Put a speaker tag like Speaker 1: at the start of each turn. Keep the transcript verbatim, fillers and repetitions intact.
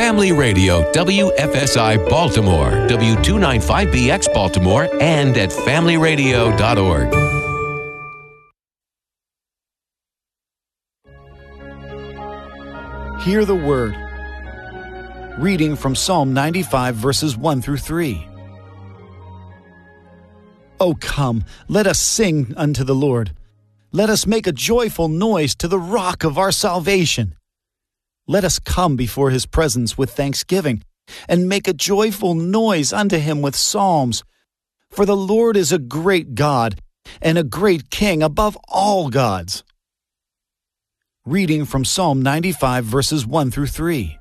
Speaker 1: Family Radio, W F S I Baltimore, W two ninety-five B X Baltimore, and at family radio dot org.
Speaker 2: Hear the word. Reading from Psalm ninety-five, verses one through three. O come, let us sing unto the Lord. Let us make a joyful noise to the rock of our salvation. Let us come before his presence with thanksgiving, and make a joyful noise unto him with psalms. For the Lord is a great God, and a great King above all gods. Reading from Psalm ninety-five, verses one through three.